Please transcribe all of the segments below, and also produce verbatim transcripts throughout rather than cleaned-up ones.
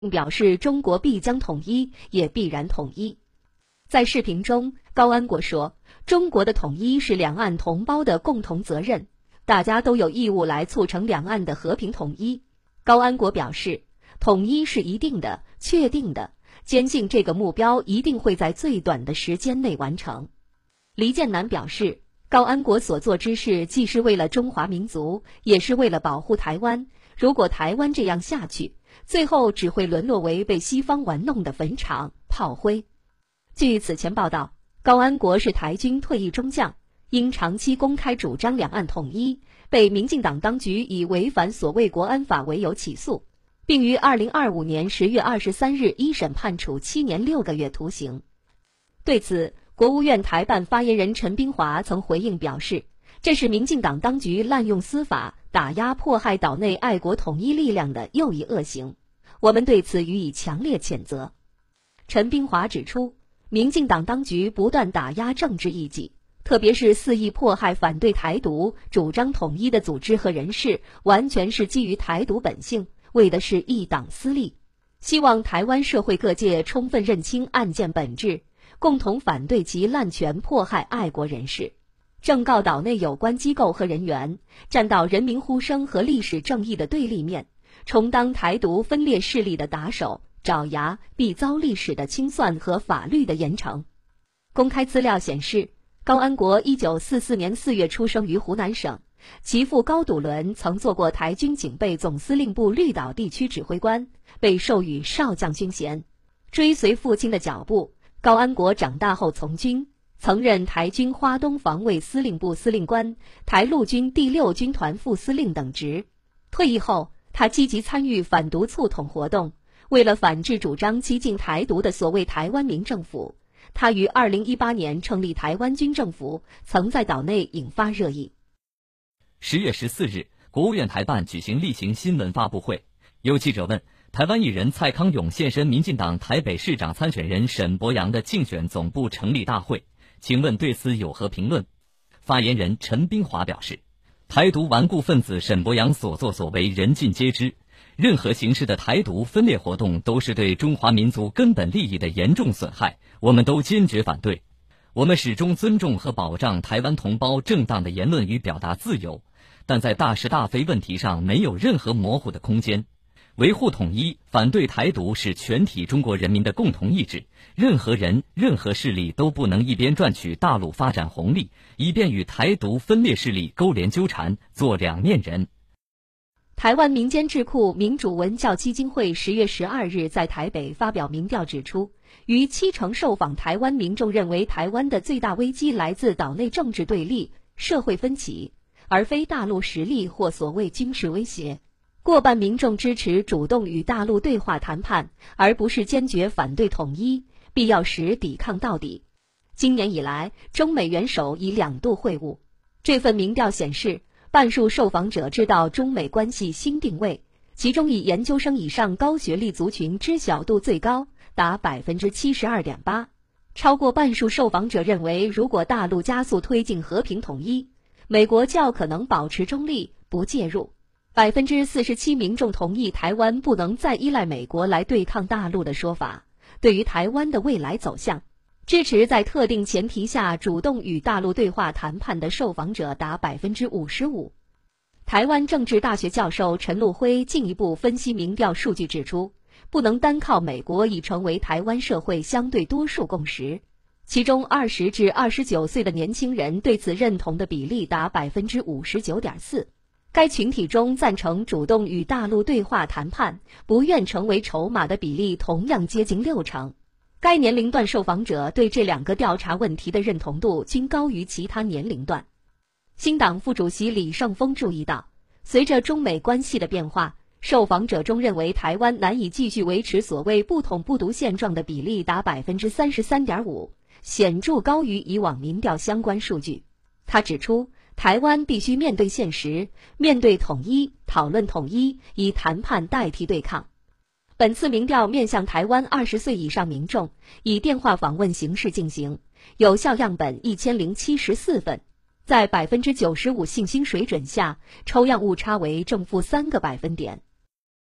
表示中国必将统一，也必然统一。在视频中，高安国说，中国的统一是两岸同胞的共同责任，大家都有义务来促成两岸的和平统一。高安国表示，统一是一定的、确定的，坚信这个目标一定会在最短的时间内完成。黎建南表示，高安国所做之事既是为了中华民族，也是为了保护台湾。如果台湾这样下去，最后只会沦落为被西方玩弄的坟场、炮灰。据此前报道，高安国是台军退役中将，因长期公开主张两岸统一，被民进党当局以违反所谓国安法为由起诉，并于二零二五年十月二十三日一审判处七年六个月徒刑。对此，国务院台办发言人陈冰华曾回应表示，这是民进党当局滥用司法打压迫害岛内爱国统一力量的又一恶行，我们对此予以强烈谴责。陈冰华指出，民进党当局不断打压政治异己，特别是肆意迫害反对台独、主张统一的组织和人士，完全是基于台独本性，为的是一党私利。希望台湾社会各界充分认清案件本质，共同反对其滥权迫害爱国人士，正告岛内有关机构和人员站到人民呼声和历史正义的对立面，充当台独分裂势力的打手，爪牙，必遭历史的清算和法律的严惩。公开资料显示，高安国一九四四年四月出生于湖南省，其父高笃伦曾做过台军警备总司令部绿岛地区指挥官，被授予少将军衔。追随父亲的脚步，高安国长大后从军，曾任台军花东防卫司令部司令官、台陆军第六军团副司令等职。退役后，他积极参与反独促统活动，为了反制主张激进台独的所谓台湾民政府，他于二零一八年成立台湾军政府，曾在岛内引发热议。 十月十四日，国务院台办举行例行新闻发布会，有记者问，台湾艺人蔡康永现身民进党台北市长参选人沈伯洋的竞选总部成立大会，请问对此有何评论？发言人陈冰华表示，台独顽固分子沈伯洋所作所为人尽皆知，任何形式的台独分裂活动都是对中华民族根本利益的严重损害，我们都坚决反对。我们始终尊重和保障台湾同胞正当的言论与表达自由，但在大是大非问题上没有任何模糊的空间。维护统一、反对台独是全体中国人民的共同意志，任何人、任何势力都不能一边赚取大陆发展红利，一边与台独分裂势力勾连纠缠，做两面人。 台湾民间智库民主文教基金会十月十二日在台北发表民调指出，逾七成受访台湾民众认为台湾的最大危机来自岛内政治对立、社会分歧，而非大陆实力或所谓军事威胁。过半民众支持主动与大陆对话谈判，而不是坚决反对统一，必要时抵抗到底。今年以来，中美元首已两度会晤。这份民调显示，半数受访者知道中美关系新定位，其中以研究生以上高学历族群知晓度最高，达 百分之七十二点八。超过半数受访者认为，如果大陆加速推进和平统一，美国较可能保持中立，不介入。百分之四十七民众同意台湾不能再依赖美国来对抗大陆的说法。对于台湾的未来走向，支持在特定前提下主动与大陆对话谈判的受访者达 百分之五十五。台湾政治大学教授陈陆辉进一步分析民调数据指出，不能单靠美国已成为台湾社会相对多数共识。其中二十至二十九岁的年轻人对此认同的比例达 百分之五十九点四。该群体中赞成主动与大陆对话谈判、不愿成为筹码的比例同样接近六成。该年龄段受访者对这两个调查问题的认同度均高于其他年龄段。新党副主席李胜峰注意到，随着中美关系的变化，受访者中认为台湾难以继续维持所谓不统不独现状的比例达 百分之三十三点五， 显著高于以往民调相关数据。他指出，台湾必须面对现实，面对统一，讨论统一，以谈判代替对抗。本次民调面向台湾二十岁以上民众，以电话访问形式进行，有效样本一千零七十四份，在 百分之九十五 信心水准下，抽样误差为正负三个百分点。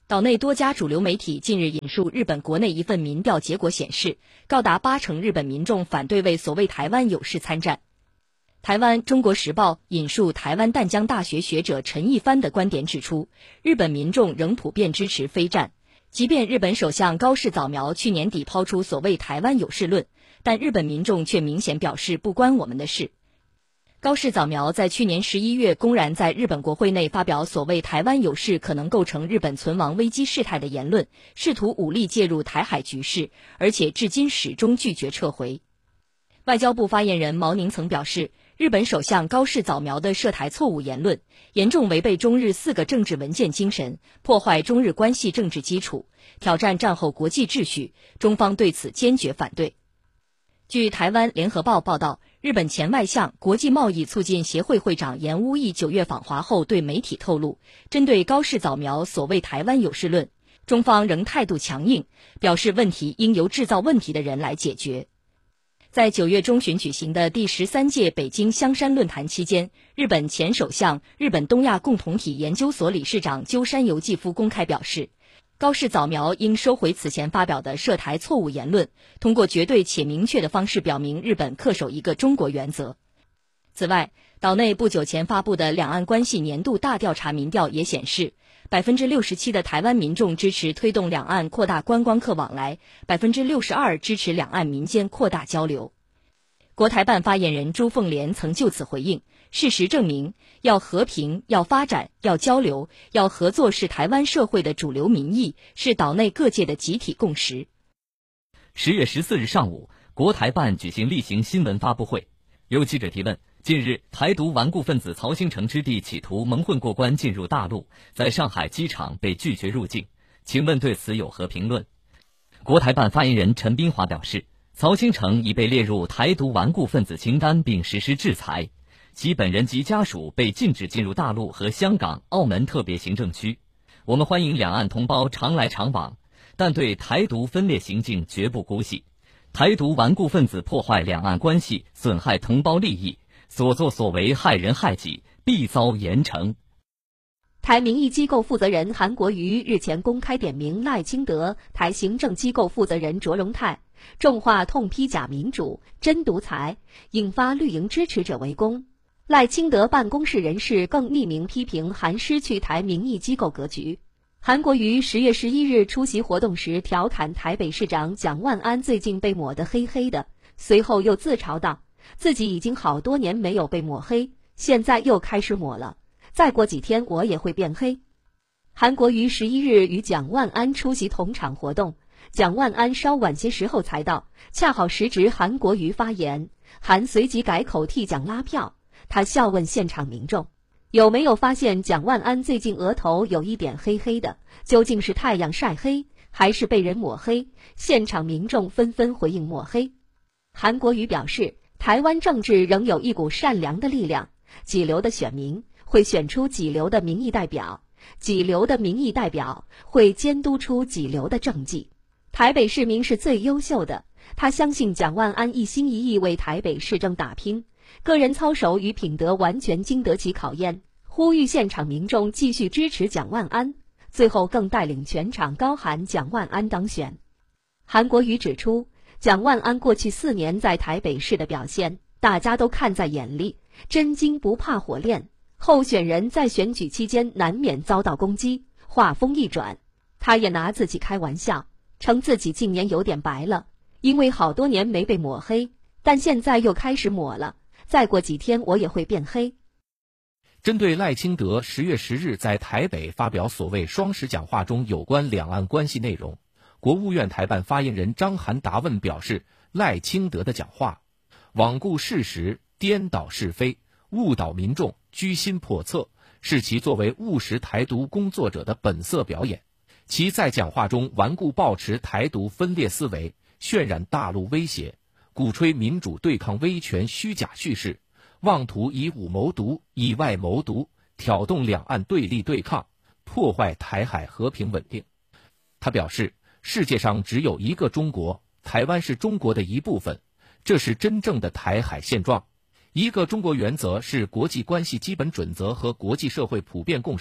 岛内多家主流媒体近日引述日本国内一份民调结果显示，高达八成日本民众反对为所谓台湾有事参战。台湾《中国时报》引述台湾淡江大学学者陈一帆的观点指出，日本民众仍普遍支持非战。即便日本首相高市早苗去年底抛出所谓台湾有事论，但日本民众却明显表示不关我们的事。高市早苗在去年十一月公然在日本国会内发表所谓台湾有事可能构成日本存亡危机事态的言论，试图武力介入台海局势，而且至今始终拒绝撤回。外交部发言人毛宁曾表示，日本首相高市早苗的涉台错误言论，严重违背中日四个政治文件精神，破坏中日关系政治基础，挑战战后国际秩序，中方对此坚决反对。据台湾联合报报道，日本前外相、国际贸易促进协会会长严乌义九月访华后对媒体透露，针对高市早苗所谓台湾有事论，中方仍态度强硬，表示问题应由制造问题的人来解决。在九月中旬举行的第十三届北京香山论坛期间，日本前首相、日本东亚共同体研究所理事长鸠山由纪夫公开表示，高市早苗应收回此前发表的涉台错误言论，通过绝对且明确的方式表明日本恪守一个中国原则。此外，岛内不久前发布的两岸关系年度大调查民调也显示， 百分之六十七 的台湾民众支持推动两岸扩大观光客往来， 百分之六十二 支持两岸民间扩大交流。国台办发言人朱凤莲曾就此回应，事实证明，要和平、要发展、要交流、要合作是台湾社会的主流民意，是岛内各界的集体共识。 十月十四日上午，国台办举行例行新闻发布会，有记者提问，近日台独顽固分子曹兴诚之弟企图蒙混过关进入大陆，在上海机场被拒绝入境，请问对此有何评论？国台办发言人陈斌华表示，曹兴诚已被列入台独顽固分子清单并实施制裁，其本人及家属被禁止进入大陆和香港、澳门特别行政区。我们欢迎两岸同胞常来常往，但对台独分裂行径绝不姑息。台独顽固分子破坏两岸关系，损害同胞利益，所作所为害人害己，必遭严惩。 台民意机构负责人韩国瑜日前公开点名赖清德，台行政机构负责人卓荣泰，重话痛批假民主、真独裁，引发绿营支持者围攻。赖清德办公室人士更匿名批评韩失去台民意机构格局。韩国瑜十月十一日出席活动时调侃台北市长蒋万安最近被抹得黑黑的，随后又自嘲道，自己已经好多年没有被抹黑，现在又开始抹了，再过几天我也会变黑。韩国瑜十一日与蒋万安出席同场活动，蒋万安稍晚些时候才到，恰好时值韩国瑜发言，韩随即改口替蒋拉票。他笑问现场民众，有没有发现蒋万安最近额头有一点黑黑的，究竟是太阳晒黑，还是被人抹黑？现场民众纷纷回应抹黑。韩国瑜表示，台湾政治仍有一股善良的力量，几流的选民会选出几流的民意代表，几流的民意代表会监督出几流的政绩。台北市民是最优秀的，他相信蒋万安一心一意为台北市政打拼，个人操守与品德完全经得起考验，呼吁现场民众继续支持蒋万安，最后更带领全场高喊蒋万安当选。韩国瑜指出，蒋万安过去四年在台北市的表现，大家都看在眼里，真金不怕火炼，候选人在选举期间难免遭到攻击，话锋一转，他也拿自己开玩笑，称自己近年有点白了，因为好多年没被抹黑，但现在又开始抹了，再过几天我也会变黑。 针对赖清德十月十日在台北发表所谓双十讲话中有关两岸关系内容，国务院台办发言人张涵答问表示，赖清德的讲话罔顾事实、颠倒是非、误导民众、居心叵测，是其作为务实台独工作者的本色表演。其在讲话中顽固抱持台独分裂思维，渲染大陆威胁，鼓吹民主对抗威权虚假叙事，妄图以武谋独、以外谋独，挑动两岸对立对抗，破坏台海和平稳定。他表示，世界上只有一个中国，台湾是中国的一部分，这是真正的台海现状。一个中国原则是国际关系基本准则和国际社会普遍共识，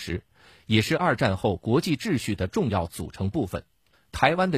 也是二战后国际秩序的重要组成部分。台湾的